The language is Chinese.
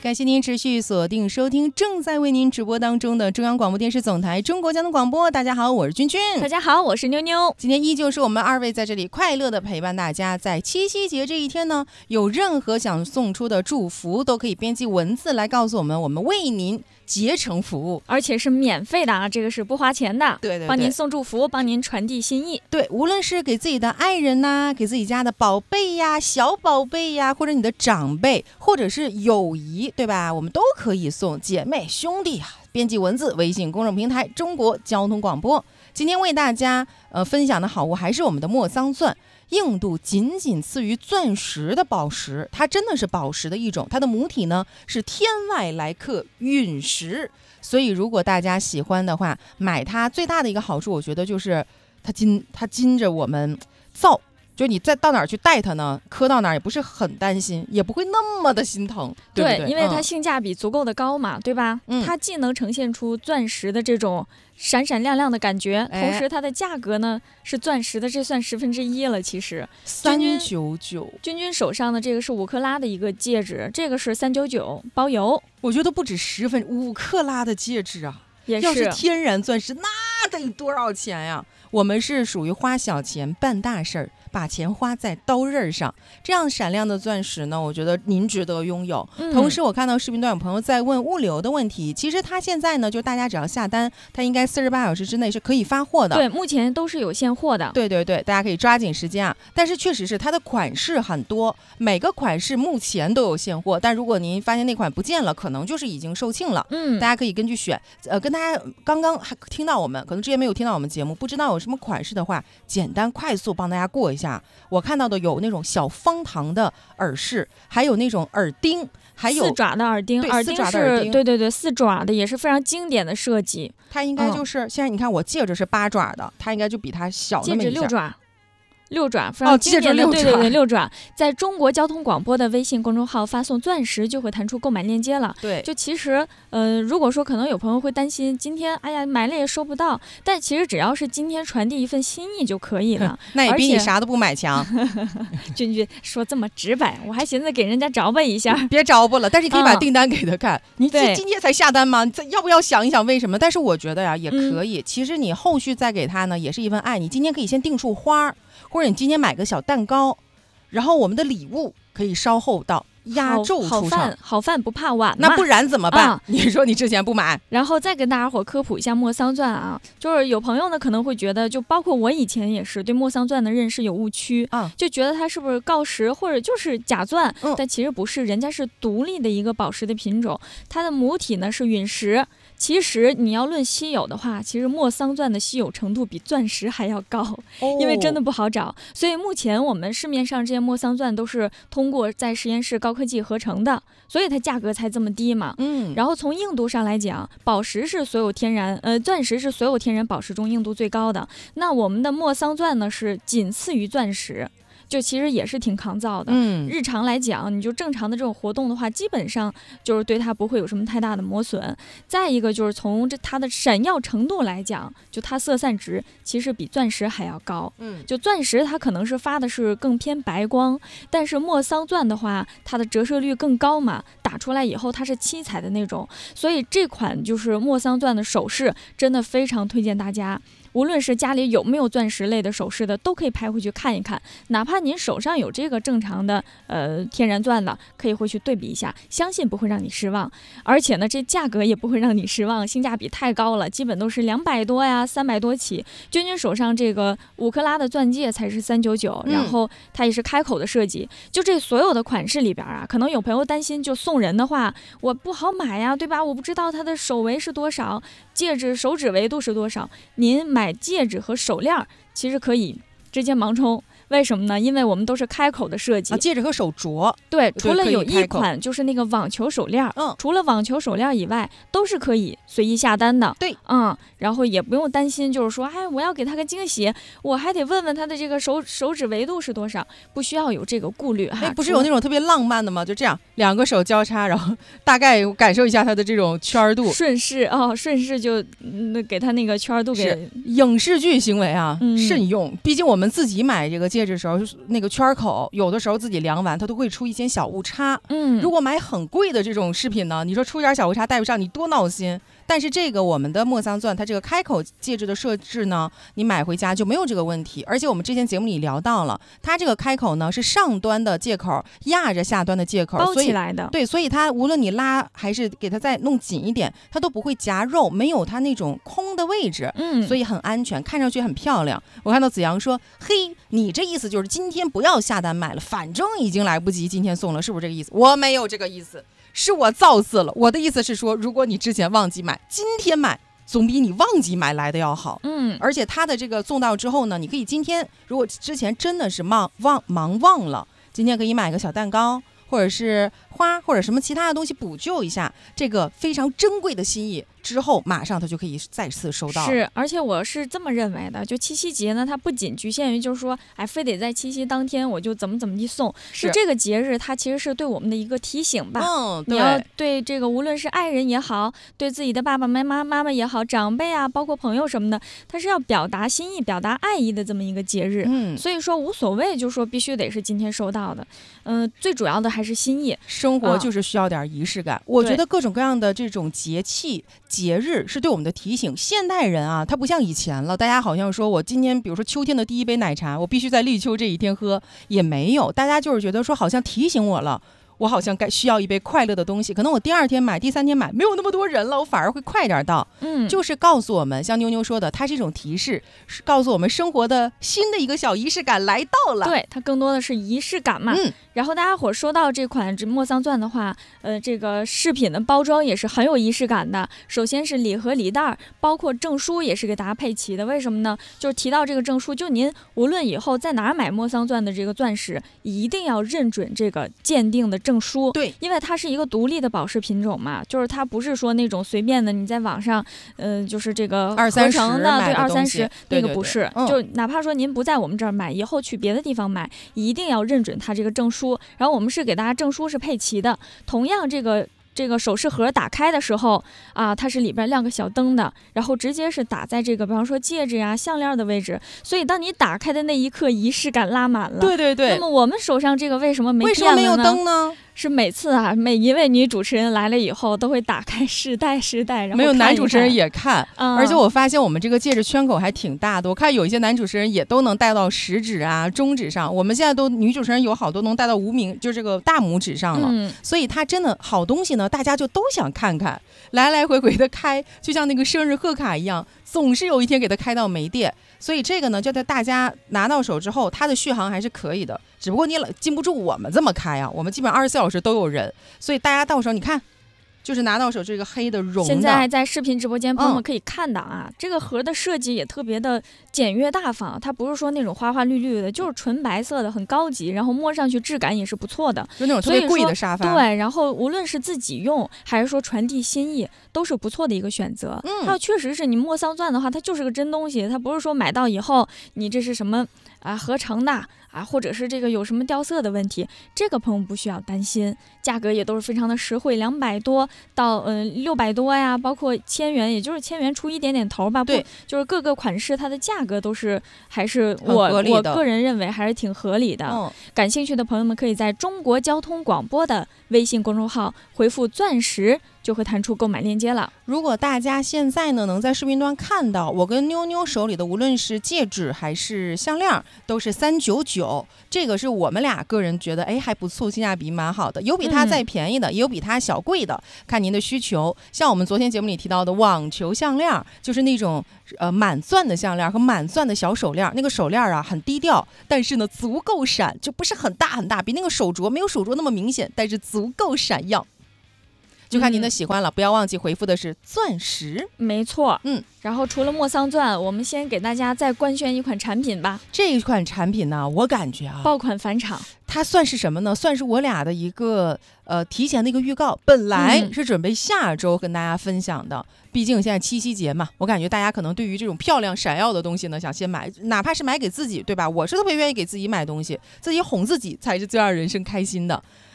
感谢您持续锁定收听正在为您直播当中的中央广播电视总台中国交通广播。大家好，我是君君。 大家好，我是妞妞。 今天依旧是我们二位在这里快乐的陪伴大家。在七夕节这一天呢，有任何想送出的祝福都可以编辑文字来告诉我们，我们为您竭诚服务， 而且是免费的啊，这个是不花钱的。 对， 帮您送祝福，帮您传递心意。 对，无论是给自己的爱人呐，给自己家的宝贝呀、小宝贝呀，或者你的长辈，或者是友谊，对吧？我们都可以送姐妹兄弟啊。编辑文字，微信公众平台中国交通广播。今天为大家分享的好物还是我们的莫桑钻。硬度仅仅次于钻石的宝石，它真的是宝石的一种，它的母体呢是天外来客陨石，所以如果大家喜欢的话，买它最大的一个好处，我觉得就是它禁着我们造，就你再到哪儿去带它呢，磕到哪儿也不是很担心，也不会那么的心疼，对不对？ 因为它性价比足够的高嘛，对吧？它既能呈现出钻石的这种闪闪亮亮的感觉，同时它的价格呢是钻石的，这算1/10了。其实 399， 君君手上的这个是5克拉的一个戒指，这个是399包邮。 我觉得不止5克拉的戒指啊， 也是要是天然钻石那得多少钱呀？我们是属于花小钱办大事儿，把钱花在刀刃上。这样闪亮的钻石呢，我觉得您值得拥有。同时我看到视频段有朋友在问物流的问题，其实它现在呢，就大家只要下单，它应该48小时之内是可以发货的。 对，目前都是有现货的。 对，大家可以抓紧时间啊。但是确实是它的款式很多，每个款式目前都有现货，但如果您发现那款不见了，可能就是已经售罄了。大家可以根据选。跟大家刚刚还听到我们，可能之前没有听到我们节目，不知道有什么款式的话，简单快速帮大家过一下。我看到的有那种小方糖的耳饰，还有那种耳钉，还有 4爪的耳钉。耳钉是对4爪的，也是非常经典的设计。 它应该就是现在你看我戒指是8爪的，它应该就比它小那么一下。 戒指6爪，非常经典的。对6爪。在中国交通广播的微信公众号发送钻石就会弹出购买链接了。 对， 就其实如果说可能有朋友会担心今天买了也收不到，但其实只要是今天传递一份心意就可以了。 那也比你啥都不买强。 君君说这么直白，我还寻思给人家着吧一下。 别着吧了，但是你可以把订单给他看。你今天才下单吗？要不要想一想为什么？但是我觉得呀，也可以。其实你后续再给他呢，也是一份爱。你今天可以先订束花，或者你今天买个小蛋糕，然后我们的礼物可以稍后到压轴出场。 好饭不怕晚嘛， 那不然怎么办？你说你之前不买， 然后再跟大家伙科普一下莫桑钻啊。就是有朋友呢可能会觉得，就包括我以前也是对莫桑钻的认识有误区啊，就觉得它是不是锆石或者就是假钻，但其实不是，人家是独立的一个宝石的品种，它的母体呢是陨石。其实你要论稀有的话，其实莫桑钻的稀有程度比钻石还要高，因为真的不好找。所以目前我们市面上这些莫桑钻都是通过在实验室高科技合成的，所以它价格才这么低嘛。然后从硬度上来讲，宝石是所有钻石是所有天然宝石中硬度最高的，那我们的莫桑钻呢是仅次于钻石。就其实也是挺抗造的。日常来讲，你就正常的这种活动的话，基本上就是对它不会有什么太大的磨损。再一个就是从它的闪耀程度来讲，就它色散值其实比钻石还要高。就钻石它可能是发的是更偏白光，但是莫桑钻的话，它的折射率更高嘛，打出来以后它是七彩的那种，所以这款就是莫桑钻的首饰真的非常推荐大家。无论是家里有没有钻石类的首饰的，都可以拍回去看一看。哪怕您手上有这个正常的天然钻的，可以回去对比一下，相信不会让你失望。而且呢，这价格也不会让你失望，性价比太高了，基本都是200多呀，300多起。君君手上这个5克拉的钻戒才是399，然后它也是开口的设计。就这所有的款式里边啊，可能有朋友担心，就送人的话，我不好买呀，对吧？我不知道它的手围是多少，戒指手指围度是多少。您买戒指和手链其实可以直接盲冲，为什么呢？因为我们都是开口的设计， 戒指和手镯。 对，除了有一款就是那个网球手链，除了网球手链以外，都是可以随意下单的。 对， 然后也不用担心，就是说，我要给他个惊喜，我还得问问他的这个手指围度是多少，不需要有这个顾虑哈。 不是有那种特别浪漫的吗？就这样2个手交叉，然后大概感受一下它的这种圈度， 顺势就给他那个圈度给。 影视剧行为啊，慎用。毕竟我们自己买这个戒戒指的时候，那个圈口有的时候自己量完它都会出一些小误差。如果买很贵的这种饰品呢，你说出点小误差戴不上，你多闹心。但是这个我们的莫桑钻，它这个开口戒指的设置呢，你买回家就没有这个问题。而且我们之前节目里聊到了，它这个开口呢是上端的戒口压着下端的戒口包起来的， 对，所以它无论你拉还是给它再弄紧一点，它都不会夹肉，没有它那种空的位置，所以很安全，看上去很漂亮。我看到子阳说，嘿，你这意思就是今天不要下单买了，反正已经来不及今天送了，是不是这个意思？我没有这个意思，是我造次了。我的意思是说，如果你之前忘记买，今天买总比你忘记买来的要好。而且它的这个送到之后呢，你可以今天如果之前真的是忙忘了，今天可以买个小蛋糕或者是花或者什么其他的东西补救一下这个非常珍贵的心意，之后马上它就可以再次收到。 是，而且我是这么认为的，就七夕节呢，它不仅局限于就是说，哎，非得在七夕当天我就怎么地送，就这个节日它其实是对我们的一个提醒吧。你要对这个无论是爱人也好，对自己的爸爸妈妈也好，长辈啊，包括朋友什么的，它是要表达心意、表达爱意的这么一个节日。所以说无所谓，就说必须得是今天收到的。最主要的还是心意。 生活就是需要点仪式感。我觉得各种各样的这种节气节日是对我们的提醒。现代人啊，他不像以前了，大家好像说我今天比如说秋天的第一杯奶茶我必须在立秋这一天喝，也没有，大家就是觉得说好像提醒我了，我好像需要一杯快乐的东西，可能我第二天买第三天买没有那么多人了，我反而会快点到。就是告诉我们，像妞妞说的，它是一种提示，是告诉我们生活的新的一个小仪式感来到了。 对，它更多的是仪式感嘛。然后大家伙说到这款莫桑钻的话，这个饰品的包装也是很有仪式感的。首先是礼盒礼袋，包括证书也是给大家配齐的。为什么呢？就是提到这个证书，就您无论以后在哪儿买莫桑钻的这个钻石，一定要认准这个鉴定的证书。 对， 因为它是一个独立的宝石品种嘛，就是它不是说那种随便的你在网上，就是这个合成的，对，20-30那个不是。就哪怕说您不在我们这儿买，以后去别的地方买，一定要认准它这个证书。然后我们是给大家证书是配齐的。同样这个首饰盒打开的时候啊，它是里边亮个小灯的，然后直接是打在这个比方说戒指啊、项链的位置，所以当你打开的那一刻，仪式感拉满了。 对。 那么我们手上这个为什么没电了呢？ 为什么没有灯呢？ 是每次啊，每一位女主持人来了以后，都会打开试戴，然后没有男主持人也看。而且我发现我们这个戒指圈口还挺大的，我看有一些男主持人也都能戴到食指啊、中指上。我们现在都女主持人有好多能戴到就这个大拇指上了。所以它真的好东西呢，大家就都想看看，来来回回的开，就像那个生日贺卡一样，总是有一天给它开到没电。所以这个呢，就在大家拿到手之后，它的续航还是可以的，只不过你禁不住我们这么开啊，我们基本上24小时都有人，所以大家到时候你看，就是拿到手这个黑的绒的。 现在在视频直播间朋友们可以看到啊，这个盒的设计也特别的简约大方，它不是说那种花花绿绿的，就是纯白色的，很高级，然后摸上去质感也是不错的， 就那种特别贵的沙发。 对，然后无论是自己用还是说传递心意，都是不错的一个选择。还有确实是你莫桑钻的话，它就是个真东西，它不是说买到以后你这是什么啊合成的啊，或者是这个有什么掉色的问题，这个朋友不需要担心，价格也都是非常的实惠 ，200 多到600多呀，包括1000元，也就是1000元出一点点头吧。 对， 就是各个款式它的价格都是还是我个人认为还是挺合理的。感兴趣的朋友们可以在中国交通广播的微信公众号回复钻石，就会弹出购买链接了。 如果大家现在呢能在视频端看到我跟妞妞手里的无论是戒指还是项链，都是399，这个是我们俩个人觉得还不错，性价比蛮好的，有比它再便宜的，也有比它小贵的，看您的需求。像我们昨天节目里提到的网球项链，就是那种满钻的项链和满钻的小手链，那个手链啊很低调，但是呢足够闪，就不是很大很大，比那个手镯没有手镯那么明显，但是足够闪耀。就看您的喜欢了，不要忘记回复的是钻石。 没错，然后除了莫桑钻，我们先给大家再官宣一款产品吧。 这一款产品呢，我感觉啊， 爆款返场。 它算是什么呢？算是我俩的一个提前的一个预告。本来是准备下周跟大家分享的，毕竟现在七夕节嘛，我感觉大家可能对于这种漂亮闪耀的东西呢，想先买，哪怕是买给自己，对吧？我是特别愿意给自己买东西，自己哄自己才是最让人生开心的。